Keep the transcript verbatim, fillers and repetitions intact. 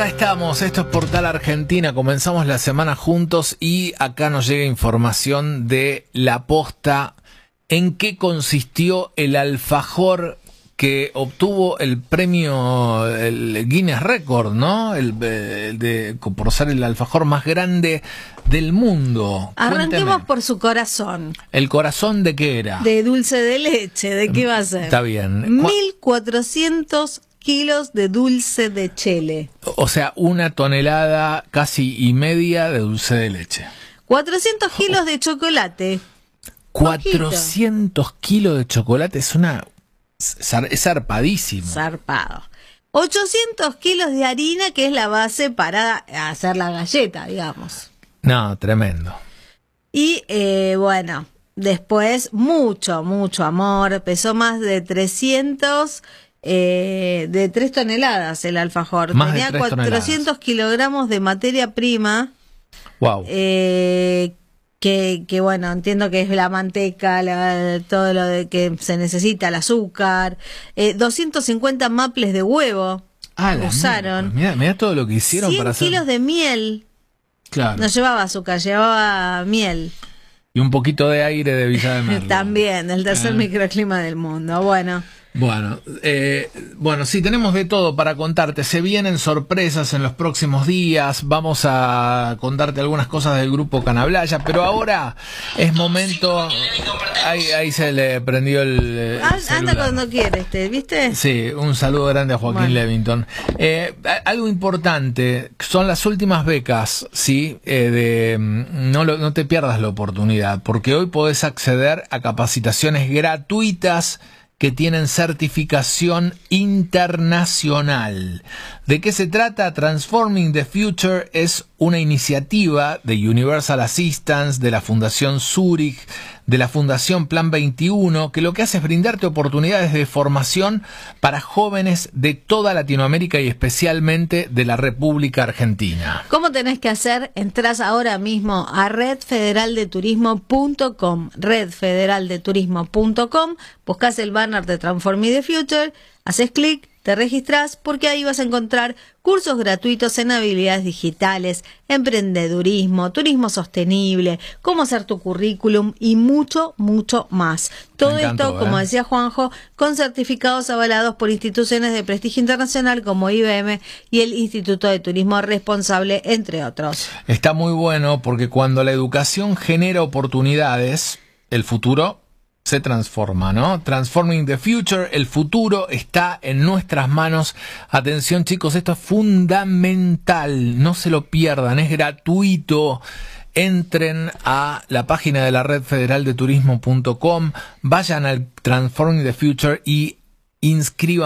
Estamos, esto es Portal Argentina, comenzamos la semana juntos y acá nos llega información de La Posta. ¿En qué consistió el alfajor que obtuvo el premio, el Guinness Record, ¿no? El, el de, por ser el alfajor más grande del mundo. Arranquemos Cuénteme. por su corazón. ¿El corazón de qué era? De dulce de leche, ¿de qué va a ser? Está bien. mil cuatrocientos kilos de dulce de chele. O sea, una tonelada casi y media de dulce de leche. cuatrocientos kilos de chocolate. cuatrocientos kilos de chocolate es una... es zarpadísimo. Zarpado. ochocientos kilos de harina, que es la base para hacer la galleta, digamos. No, tremendo. Y eh, bueno, después mucho, mucho amor. Pesó más de trescientos... Eh, de tres toneladas el alfajor. Más Tenía de tres cuatrocientos kilogramos de materia prima. Wow. Eh, que, que bueno, entiendo que es la manteca, la, todo lo de que se necesita, el azúcar. Eh, doscientos cincuenta maples de huevo ah, usaron. Mira, mira todo lo que hicieron para hacer. cien kilos de miel. Claro. No llevaba azúcar, llevaba miel. Y un poquito de aire de Villa de Merlo. También, el tercer Ah. microclima del mundo. Bueno. Bueno, eh, bueno, sí, tenemos de todo para contarte. Se vienen sorpresas en los próximos días. Vamos a contarte algunas cosas del grupo Canablaya, pero ahora es momento. Ahí, ahí se le prendió el. el Anda celular. cuando quiere, este, ¿viste? Sí, un saludo grande a Joaquín Bueno. Levington. Eh, algo importante, son las últimas becas, ¿sí? Eh, de, no, lo, no te pierdas la oportunidad, porque hoy podés acceder a capacitaciones gratuitas que tienen certificación internacional. ¿De qué se trata? Transforming the Future es una iniciativa de Universal Assistance, de la Fundación Zurich, de la Fundación Plan veintiuno, que lo que hace es brindarte oportunidades de formación para jóvenes de toda Latinoamérica y especialmente de la República Argentina. ¿Cómo tenés que hacer? Entrás ahora mismo a red federal de turismo punto com, red federal de turismo punto com, buscás el banner de Transforming the Future, haces clic, te registrás, porque ahí vas a encontrar cursos gratuitos en habilidades digitales, emprendedurismo, turismo sostenible, cómo hacer tu currículum y mucho, mucho más. Todo Me encantó, esto, como ¿eh? decía Juanjo, con certificados avalados por instituciones de prestigio internacional como I B M y el Instituto de Turismo Responsable, entre otros. Está muy bueno porque cuando la educación genera oportunidades, el futuro se transforma, ¿no? Transforming the Future, el futuro está en nuestras manos. Atención, chicos, esto es fundamental, no se lo pierdan, es gratuito. Entren a la página de la red federal de turismo punto com, vayan al Transforming the Future y inscriban